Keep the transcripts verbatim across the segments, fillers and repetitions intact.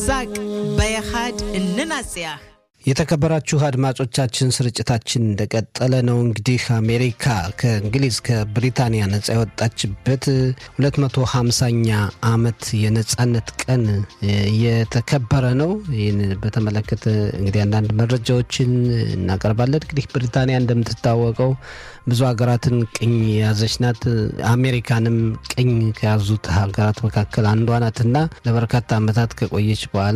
ሳቅ በየሃድ እንናጽያ የተከበራችሁ አድማጮቻችን ስርጭታችን እንደቀጠለ ነው። እንግዲህ አሜሪካ ከእንግሊዝ ከብሪታንያ ነጻ የወጣችበት ሁለት መቶ ሃምሳኛ ዓመት የነጻነት ቀን የተከበረ ነው። ይህን በተመለከተ እንግዲህ አንዳንድ መረጃዎችን እናቀርባለን። እንግዲህ ብሪታንያ እንደምትታወቀው ብዙ ሀገራትን ቅኝ ያዘች ናት። አሜሪካንም ቅኝ ከያዙት ሀገራት መካከል አንዷ ናትና ለበርካታ ዓመታት ከቆየች በኋላ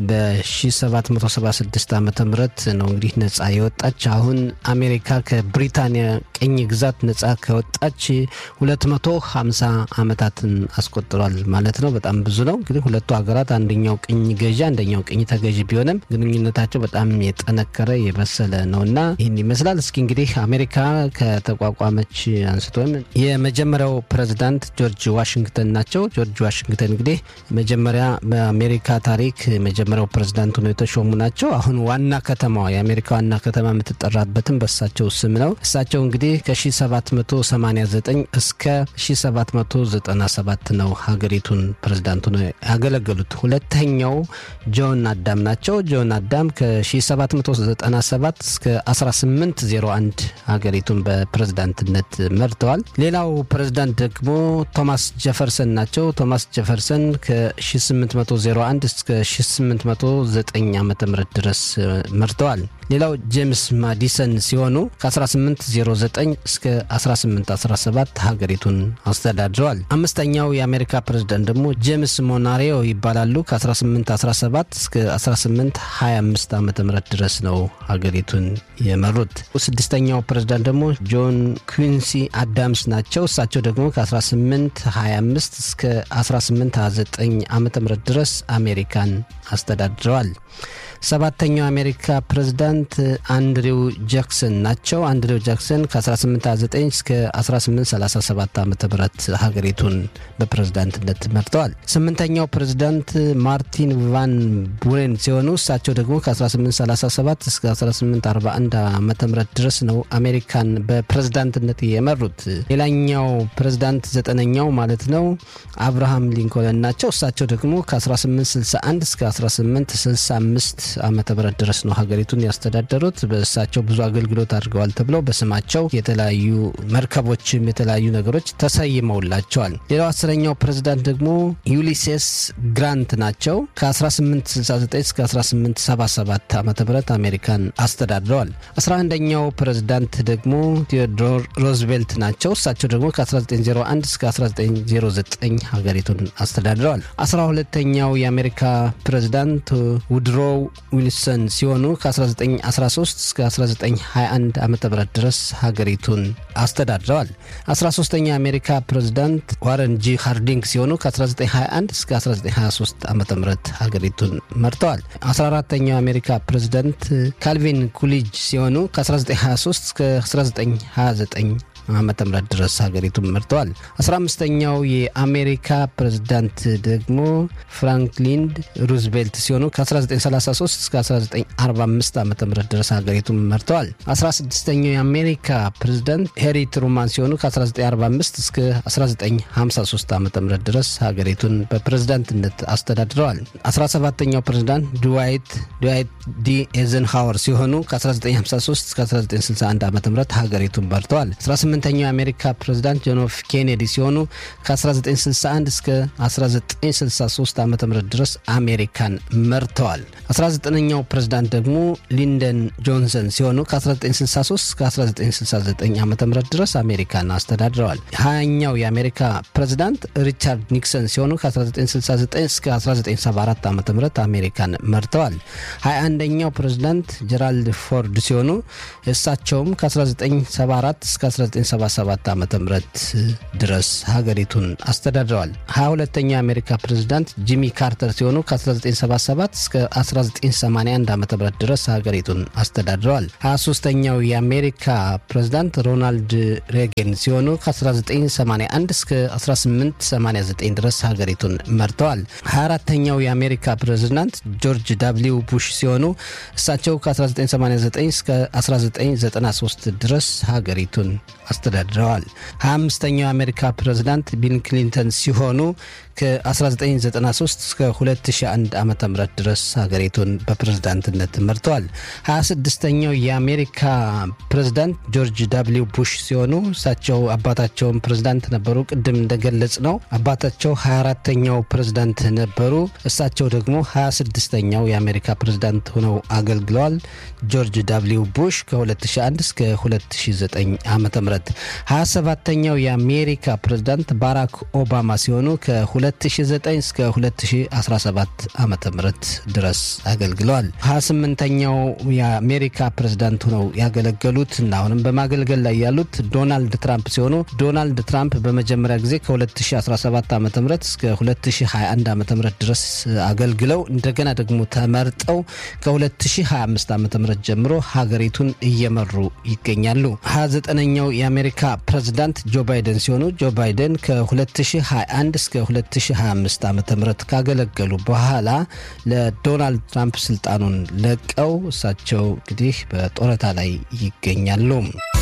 በ1776 ዓመተ ምህረት ነው እንግዲህ ነጻ የወጣች። አሁን አሜሪካ ከብሪታንያ ቅኝ ግዛት ነጻ ከወጣች ሁለት መቶ ሃምሳ ዓመታትን አስቆጥሯል ማለት ነው። በጣም ብዙ ነው። እንግዲህ ሁለቱ ሀገራት አንደኛው ቅኝ ገዢ አንደኛው ቅኝ ተገዢ ቢሆንም ግንኙነታቸው በጣም የጠነከረ የበሰለ ነውና ይህን ይመስላል። እስኪ እንግዲህ አሜሪካ ከተቋቋመች አንስቶ የመጀመሪያው ፕሬዝዳንት ጆርጅ ዋሽንግተን ናቸው። ጆርጅ ዋሽንግተን እንግዲህ መጀመሪያ በአሜሪካ ታሪክ መጀመሪያው ፕሬዝዳንት ሆነው የተሾሙ ናቸው። አሁን ዋና ከተማዋ የአሜሪካ ዋና ከተማ የምትጠራበትም በእሳቸው ስም ነው። እሳቸው እንግዲህ ከ1789 እስከ ሺህ ሰባት መቶ ዘጠና ሰባት ነው ሀገሪቱን ፕሬዝዳንት ሆነው ያገለገሉት። ሁለተኛው ጆን አዳም ናቸው። ጆን አዳም ከ1897 እስከ አስራ ስምንት ዜሮ አንድ ሀገሪቱን በፕሬዝዳንትነት መርተዋል። ሌላው ፕሬዝዳንት ደግሞ ቶማስ ጄፈርሰን ናቸው። ቶማስ ጄፈርሰን ከ1801 እስከ ሺህ ስምንት መቶ ዘጠኝ ዓመተ ምህረት ድረስ መርተዋል። ሌላው ጄምስ ማዲሰን ሲሆኑ ከ1809 እስከ አስራ ስምንት አስራ ሰባት ሀገሪቱን አስተዳድረዋል። አምስተኛው የአሜሪካ ፕሬዝዳንት ደግሞ ጄምስ ሞናሪዮ ይባላሉ። ከ1817 እስከ አስራ ስምንት ሃያ አምስት ዓመተ ምህረት ድረስ ነው ሀገሪቱን የመሩት። ስድስተኛው ፕሬዝዳንት ደግሞ ጆን ኩዊንሲ አዳምስ ናቸው። እሳቸው ደግሞ ከ1825 እስከ አስራ ስምንት ሃያ ዘጠኝ ዓመተ ምህረት ድረስ አሜሪካን አስተዳድረዋል። ሰባተኛው የአሜሪካ ፕሬዝዳንት አንድሪው ጃክሰን ናቸው። አንድሪው ጃክሰን ከ1829 እስከ አስራ ስምንት ሰላሳ ሰባት ዓመተ ምህረት ሀገሪቱን በፕሬዝዳንትነት መርተዋል። ስምንተኛው ፕሬዝዳንት ማርቲን ቫን ቡሬን ሲሆኑ እሳቸው ደግሞ ከ18ሰላሳ ሰባት እስከ አስራ ስምንት አርባ አንድ ዓመተ ምህረት ድረስ ነው አሜሪካን በፕሬዝዳንትነት የመሩት። ሌላኛው ፕሬዝዳንት ዘጠነኛው ማለት ነው አብርሃም ሊንኮልን ናቸው። እሳቸው ደግሞ ከ18ስልሳ አንድ እስከ አስራ ስምንት ስልሳ አምስት ዓመተ ምህረት ድረስ ነው ሀገሪቱን ያስተዳደሩት። በእሳቸው ብዙ አገልግሎት አድርገዋል ተብለው በስማቸው የተለያዩ መርከቦችም የተለያዩ ነገሮች ተሰይመውላቸዋል። ሌላው አስረኛው ፕሬዝዳንት ደግሞ ዩሊሴስ ግራንት ናቸው። ከ1869 እስከ አስራ ስምንት ሰባ ሰባት ዓመተ ምህረት አሜሪካን አስተዳድረዋል። አስራ አንደኛው ፕሬዝዳንት ደግሞ ቴዎዶር ሮዝቬልት ናቸው። እሳቸው ደግሞ ከ1901 እስከ አስራ ዘጠኝ ዜሮ ዘጠኝ ሀገሪቱን አስተዳድረዋል። አስራ ሁለተኛው የአሜሪካ ፕሬዝዳንት ውድሮ ዊልሰን ሲሆኑ ከ1913 እስከ አስራ ዘጠኝ ሃያ አንድ ዓመተ ምህረት ድረስ ሀገሪቱን አስተዳድረዋል። አስራ ሶስተኛው የአሜሪካ ፕሬዝዳንት ዋረን ጂ ሃርዲንግ ሲሆኑ ከ1921 እስከ አስራ ዘጠኝ ሃያ ሶስት ዓመተ ምህረት ሀገሪቱን መርተዋል። አስራ አራተኛው የአሜሪካ ፕሬዝዳንት ካልቪን ኩሊጅ ሲሆኑ ከ1923 እስከ አስራ ዘጠኝ ሃያ ዘጠኝ ዓመተ ምህረት ድረስ ሀገሪቱን መርተዋል። አስራ አምስተኛው የአሜሪካ ፕሬዝዳንት ደግሞ ፍራንክሊን ሩዝቬልት ሲሆኑ ከ1933 እስከ አስራ ዘጠኝ አርባ አምስት ዓመተ ምህረት ድረስ ሀገሪቱን መርተዋል። አስራ ስድስተኛው የአሜሪካ ፕሬዝዳንት ሄሪ ትሩማን ሲሆኑ ከ1945 እስከ አስራ ዘጠኝ ሃምሳ ሶስት ዓመተ ምህረት ድረስ ሀገሪቱን በፕሬዝዳንትነት አስተዳድረዋል። አስራ ሰባተኛው ፕሬዝዳንት ድዋይት ድዋይት ዲ ኤዘንሃወር ሲሆኑ ከ1953 እስከ አስራ ዘጠኝ ስልሳ አንድ ዓመተ ምህረት ሀገሪቱን መርተዋል። አስራ ስምንተኛው የአሜሪካ ፕሬዝዳንት ጆን ኤፍ ኬኔዲ ሲሆኑ ከ1961 እስከ አስራ ዘጠኝ ስልሳ ሶስት ዓመተ ምህረት ድረስ አሜሪካን መርተዋል። አስራ ዘጠነኛው ፕሬዝዳንት ደግሞ ሊንደን ጆንሰን ሲሆኑ ከ1963 እስከ አስራ ዘጠኝ ስልሳ ዘጠኝ ዓመተ ምህረት ድረስ አሜሪካን አስተዳድረዋል። ሀያኛው የአሜሪካ ፕሬዝዳንት ሪቻርድ ኒክሰን ሲሆኑ ከ1969 እስከ አስራ ዘጠኝ ሰባ አራት ዓመተ ምህረት አሜሪካን መርተዋል። ሀያ አንደኛው ፕሬዝዳንት ጀራልድ ፎርድ ሲሆኑ እሳቸውም ከ1974 እስከ አስራ ዘጠኝ ሰባ ሰባት ዓመተ ምህረት ድረስ ሀገሪቱን አስተዳድረዋል። ሀያ ሁለተኛው የአሜሪካ ፕሬዝዳንት ጂሚ ካርተር ሲሆኑ ከ1977 እስከ አስራ ዘጠኝ ሰማንያ አንድ ዓመተ ምህረት ድረስ ሀገሪቱን አስተዳድረዋል። ሀያ ሶስተኛው የአሜሪካ ፕሬዝዳንት ሮናልድ ሬገን ሲሆኑ ከ1981 እስከ አስራ ስምንት ሰማንያ ዘጠኝ ድረስ ሀገሪቱን መርተዋል። ሀያ አራተኛው የአሜሪካ ፕሬዝዳንት ጆርጅ ዳብሊው ቡሽ ሲሆኑ እሳቸው ከ1989 እስከ አስራ ዘጠኝ ዘጠና ሶስት ድረስ ሀገሪቱን አስተዳድረዋል። ሀያ አምስተኛው የአሜሪካ ፕሬዝዳንት ቢል ክሊንተን ሲሆኑ ከ1993 እስከ ሁለት ሺህ አንድ ዓመተ ምህረት ድረስ ሀገሪቱን በፕሬዝዳንትነት መርተዋል። ሀያ ስድስተኛው የአሜሪካ ፕሬዝዳንት ጆርጅ ደብሊው ቡሽ ሲሆኑ እሳቸው አባታቸውን ፕሬዝዳንት ነበሩ። ቅድም እንደገለጽ ነው አባታቸው ሀያ አራተኛው ፕሬዝዳንት ነበሩ። እሳቸው ደግሞ ሀያ ስድስተኛው የአሜሪካ ፕሬዝዳንት ሆነው አገልግለዋል። ጆርጅ ደብሊው ቡሽ ከሁለት ሺህ አንድ እስከ ሁለት ሺህ ዘጠኝ ዓመተ ምህረት። ሀያ ሰባተኛው የአሜሪካ ፕሬዝዳንት ባራክ ኦባማ ሲሆኑ ከ2 ሁለት ሺህ ዘጠኝ እስከ ሁለት ሺህ አስራ ሰባት ዓመተ ምህረት ድረስ አገልግለዋል። ሀያ ስምንተኛው የአሜሪካ ፕሬዝዳንት ሆነው ያገለገሉት እና አሁንም በማገልገል ላይ ያሉት ዶናልድ ትራምፕ ሲሆኑ ዶናልድ ትራምፕ በመጀመሪያ ጊዜ ከሁለት ሺህ አስራ ሰባት ዓመተ ምህረት እስከ ሁለት ሺህ ሃያ አንድ ዓመተ ምህረት ድረስ አገልግለው እንደገና ደግሞ ተመርጠው ከሁለት ሺህ ሃያ አምስት ዓመተ ምህረት ጀምሮ ሀገሪቱን እየመሩ ይገኛሉ። ሀያ ዘጠነኛው የአሜሪካ ፕሬዝዳንት ጆ ባይደን ሲሆኑ ጆ ባይደን ከሁለት ሺህ ሃያ አንድ እስከ ሁለት ሺህ ሃያ አምስት ዓመተ ምህረት ካገለገሉ በኋላ ለዶናልድ ትራምፕ ስልጣኑን ለቀው እሳቸው እንግዲህ በጡረታ ላይ ይገኛሉ።